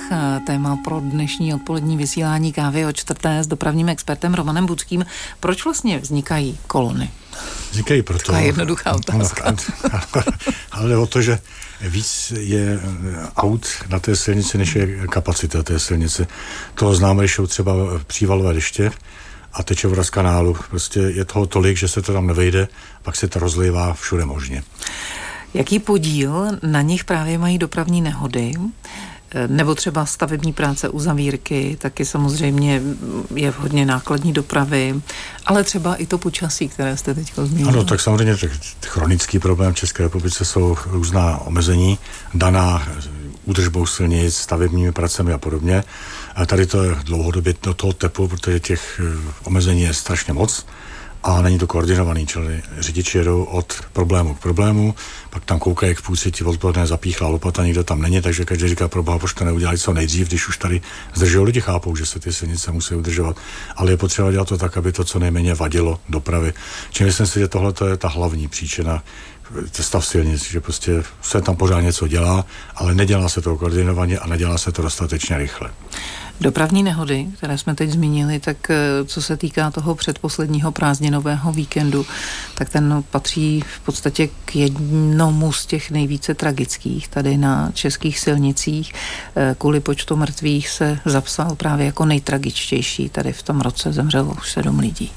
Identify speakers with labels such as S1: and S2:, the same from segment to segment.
S1: téma pro dnešní odpolední vysílání Kávy o čtvrté s dopravním expertem Romanem Budským. Proč vlastně vznikají kolony?
S2: Vznikají proto.
S1: To je jednoduchá otázka.
S2: Ale o to, že víc je aut na té silnici, než je kapacita té silnice. Toho známe, když jsou třeba přívalové deště a teče voda z kanálu. Prostě je toho tolik, že se to tam nevejde, pak se to rozlívá všude možně.
S1: Jaký podíl na nich právě mají dopravní nehody? Nebo třeba stavební práce, uzavírky, taky samozřejmě je hodně nákladní dopravy, ale třeba i to počasí, které jste teď zmínili.
S2: Ano, tak samozřejmě chronický problém v České republice jsou různá omezení, daná údržbou silnic, stavebními pracemi a podobně. A tady to je dlouhodobě do toho teplu, protože těch omezení je strašně moc a není to koordinovaný, čili řidiči jedou od problému k problému, pak tam koukají k půl třetí odpoledne, zapíchla lopata, nikdo tam není, takže každý říká, proboha, proč to neudělají co nejdřív, když už tady zdržují, lidi chápou, že se ty silnice musí udržovat, ale je potřeba dělat to tak, aby to co nejméně vadilo dopravy. Čím myslím si, že tohle je ta hlavní příčina stav silnic, že prostě se tam pořád něco dělá, ale nedělá se to koordinovaně a nedělá se to dostatečně rychle.
S1: Dopravní nehody, které jsme teď zmínili, tak co se týká toho předposledního prázdninového víkendu, tak ten patří v podstatě k jednomu z těch nejvíce tragických tady na českých silnicích. Kvůli počtu mrtvých se zapsal právě jako nejtragičtější. Tady v tom roce zemřelo už 7 lidí.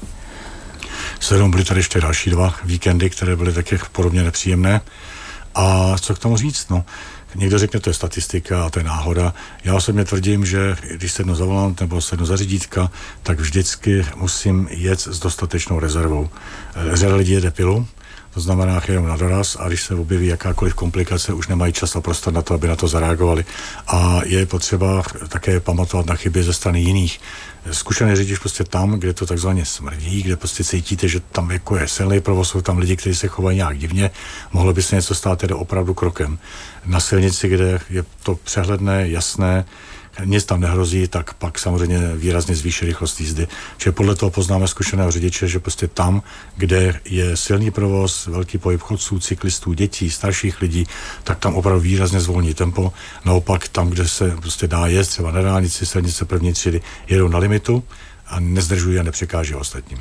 S2: 7, byly tady ještě další 2 víkendy, které byly taky podobně nepříjemné. A co k tomu říct? No, někdo řekne, to je statistika a to je náhoda. Já osobně tvrdím, že když sednu za volant nebo sednu za řídítka, tak vždycky musím jet s dostatečnou rezervou. Řada lidí jede pilu, to znamená jenom na doraz, a když se objeví jakákoliv komplikace, už nemají čas a prostor na to, aby na to zareagovali. A je potřeba také pamatovat na chyby ze strany jiných. Zkušený řidič prostě tam, kde to takzvaně smrdí, kde prostě cítíte, že tam jako je silný provoz, jsou tam lidi, kteří se chovají nějak divně, mohlo by se něco stát tedy opravdu krokem. Na silnici, kde je to přehledné, jasné, nic tam nehrozí, tak pak samozřejmě výrazně zvýší rychlost jízdy. Čili podle toho poznáme zkušeného řidiče, že prostě tam, kde je silný provoz, velký pohyb chodců, cyklistů, dětí, starších lidí, tak tam opravdu výrazně zvolní tempo. Naopak tam, kde se prostě dá jet, třeba na dálnici, silnice první třídy, jedou na limitu a nezdržují a nepřekáží ostatním.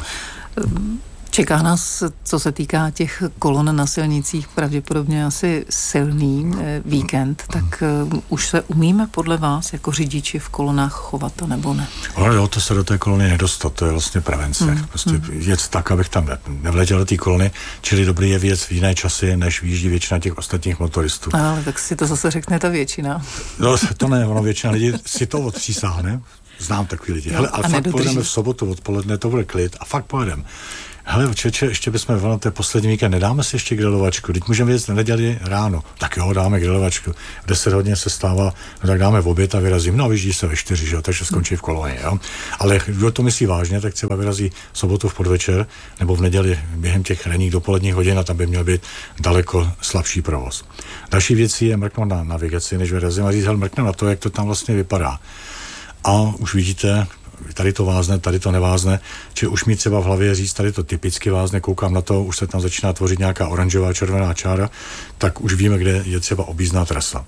S1: Čeká nás, co se týká těch kolon na silnicích, pravděpodobně asi silný víkend, tak už se umíme podle vás jako řidiči v kolonách chovat, nebo ne?
S2: Ale jo, to se do té kolony nedostat, to je vlastně prevence. Prostě jet tak, abych tam nevletěl do té kolony, čili dobrý je věc v jiné časy, než vyjíždí většina těch ostatních motoristů.
S1: Ale tak si to zase řekne ta většina.
S2: No, to ne, ono většina lidí si to odpřísáhne. Znám takový lidi. Hele, ale fakt pojedeme v sobotu odpoledne, to bude klid a fakt pojedeme. Hele, čeče, ještě bychom v té poslední víkend, nedáme si ještě grilovačku, teď můžeme jít na neděli ráno, tak jo, dáme grilovačku, v 10 hodin se stává, no tak dáme v oběd a vyrazím, no vyjíždí se ve 4, že jo, takže skončí v kolonii, jo. Ale kdo to myslí vážně, tak třeba vyrazí v sobotu v podvečer, nebo v neděli během těch ranních dopoledních hodin a tam by měl být daleko slabší provoz. Další věcí je mrknout na navigaci, než vyrazím a říct, hele, mrknout na to, jak to tam vlastně vypadá. A už vidíte, tady to vázne, tady to nevázne, či už mi třeba v hlavě říct, tady to typicky vázne, koukám na to, už se tam začíná tvořit nějaká oranžová, červená čára, tak už víme, kde je třeba objízdná trasa.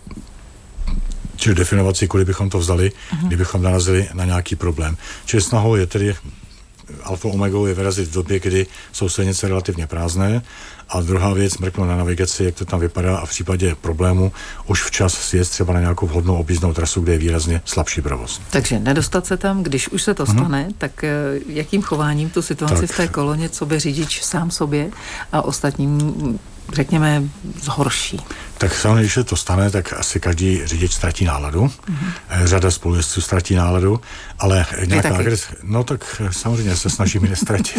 S2: Čili definovat si, kudy bychom to vzali, kdybychom narazili na nějaký problém. Čili snahou je tedy alfa omegou je vyrazit v době, kdy jsou silnice relativně prázdné, a druhá věc, mrknout na navigaci, jak to tam vypadá, a v případě problému už včas sjet třeba na nějakou vhodnou objízdnou trasu, kde je výrazně slabší provoz.
S1: Takže nedostat se tam, když už se to stane, tak jakým chováním tu situaci v té koloně, co by řidič sám sobě a ostatním, řekněme, zhorší?
S2: Tak samozřejmě, když se to stane, tak asi každý řidič ztratí náladu. Řada spolujezdců ztratí náladu, ale nějaká no tak samozřejmě se snažím ji nestratit.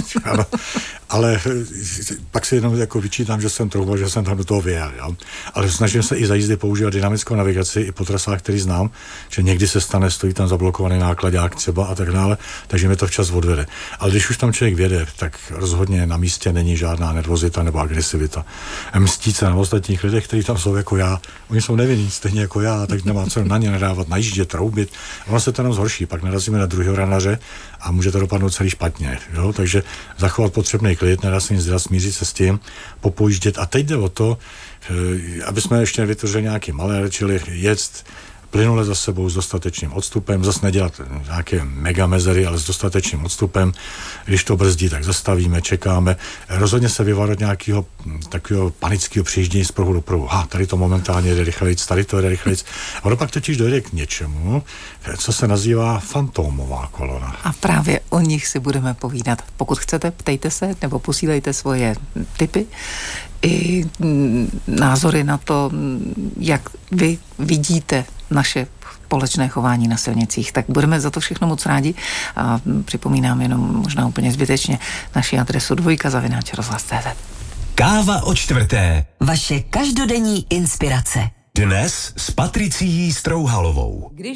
S2: Ale pak si jenom jako vyčítám, že jsem trouba, že jsem tam do toho vyjel. Jo? Ale snažím se i za jízdy používat dynamickou navigaci i po trasách, který znám, že někdy se stane, stojí tam zablokovaný nákladák třeba a tak dále, takže mi to včas odvede. Ale když už tam člověk vjede, tak rozhodně na místě není žádná nervozita nebo agresivita. Mstít se na ostatních lidech, kteří tam jsou jako já, oni jsou nevinní, stejně jako já, tak nemá co na ně nadávat, najíždět, troubit. Ono se to jenom zhorší, pak narazíme na druhého ranaře a může to dopadnout celý špatně. Jo? Takže zachovat potřebný klid, nedá se nic dělat, smířit se s tím, popojíždět. A teď jde o to, aby jsme ještě vytvořili nějaký malér, čili jet plynule za sebou s dostatečným odstupem, zase nedělat nějaké mega mezery, ale s dostatečným odstupem. Když to brzdí, tak zastavíme, čekáme. Rozhodně se vyvarovat nějakého takového panického přijíždění z pruhu do pruhu. Tady to momentálně jde rychlejc, tady to jde rychlejc. Ono pak totiž dojde k něčemu, co se nazývá fantomová kolona.
S1: A právě o nich si budeme povídat. Pokud chcete, ptejte se nebo posílejte svoje tipy i názory na to, jak vy vidíte naše společné chování na silnicích. Tak budeme za to všechno moc rádi a připomínám jenom možná úplně zbytečně naši adresu dvojka@rozhlas.cz.
S3: Káva o čtvrté.
S4: Vaše každodenní inspirace.
S3: Dnes s Patricií Strouhalovou.
S1: Když